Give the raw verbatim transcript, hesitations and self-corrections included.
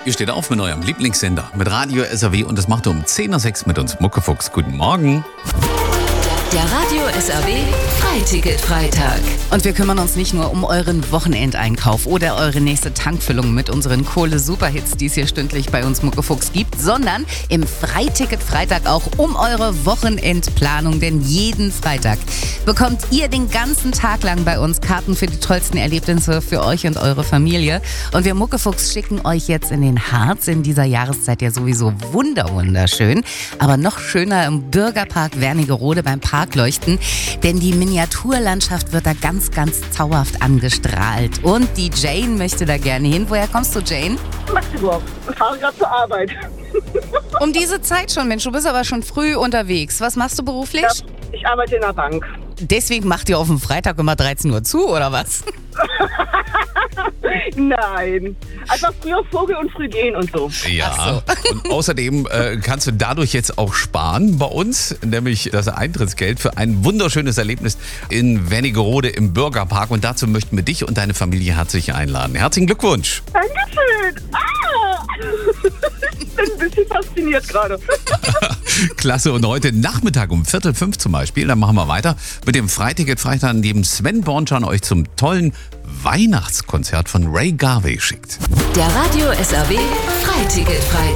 Ihr steht auf mit eurem Lieblingssender, mit Radio S R W und das macht ihr um zehn Uhr sechs mit uns Muckefuchs. Guten Morgen. Der Radio S R W Freiticket-Freitag. Und wir kümmern uns nicht nur um euren Wochenendeinkauf oder eure nächste Tankfüllung mit unseren Kohle-Superhits, die es hier stündlich bei uns Muckefuchs gibt, sondern im Freiticket-Freitag auch um eure Wochenendplanung. Denn jeden Freitag bekommt ihr den ganzen Tag lang bei uns Karten für die tollsten Erlebnisse für euch und eure Familie. Und wir Muckefuchs schicken euch jetzt in den Harz, in dieser Jahreszeit ja sowieso wunderwunderschön, aber noch schöner im Bürgerpark Wernigerode beim Parkleuchten, denn die Miniaturlandschaft wird da ganz, ganz zauberhaft angestrahlt. Und die Jane möchte da gerne hin. Woher kommst du, Jane? Magdeburg. Ich fahre gerade zur Arbeit. Um diese Zeit schon, Mensch, du bist aber schon früh unterwegs. Was machst du beruflich? Ja, ich arbeite in der Bank. Deswegen macht ihr auf dem Freitag immer dreizehn Uhr zu, oder was? Nein. Einfach früher Vogel und früh gehen und so. Ja, so. Und außerdem äh, kannst du dadurch jetzt auch sparen bei uns, nämlich das Eintrittsgeld für ein wunderschönes Erlebnis in Wernigerode im Bürgerpark. Und dazu möchten wir dich und deine Familie herzlich einladen. Herzlichen Glückwunsch. Dankeschön. Ah! Ich bin ein bisschen fasziniert gerade. Klasse. Und heute Nachmittag um Viertel fünf zum Beispiel, dann machen wir weiter mit dem Freiticket-Freitag, an dem Sven Bornschan euch zum tollen Weihnachtskonzert von Ray Garvey schickt. Der Radio S R W Freiticket-Freitag.